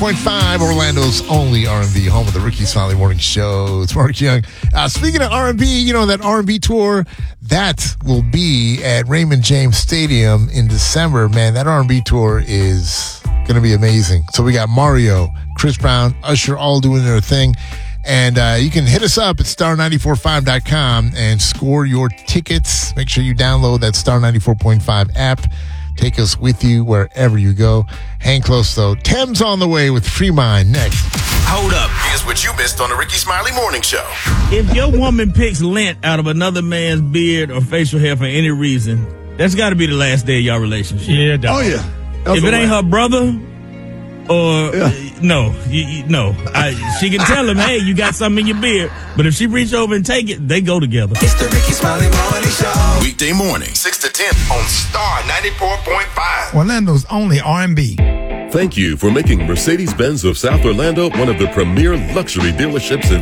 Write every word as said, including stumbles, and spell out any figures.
point five, Orlando's only R and B, home of the Ricky Smiley Morning Show. It's Mark Young. Uh, speaking of R and B, you know, that R and B tour, that will be at Raymond James Stadium in December. Man, that R and B tour is going to be amazing. So we got Mario, Chris Brown, Usher, all doing their thing. And uh, you can hit us up at star nine four five dot com and score your tickets. Make sure you download that Star ninety-four point five app. Take us with you wherever you go. Hang close, though. Thames on the way with Free Mind next. Hold up. Here's what you missed on the Ricky Smiley Morning Show. If your woman picks lint out of another man's beard or facial hair for any reason, that's got to be the last day of your relationship. Yeah, dog. Oh, yeah. That's if it ain't right. her brother, or Yeah. uh, no, you, you, no, I, she can tell him, hey, you got something in your beard. But if she reach over and take it, they go together. It's the Ricky Smiley Morning Show. Weekday morning, six to ten on Star ninety-four point five. Orlando's only R and B. Thank you for making Mercedes-Benz of South Orlando one of the premier luxury dealerships in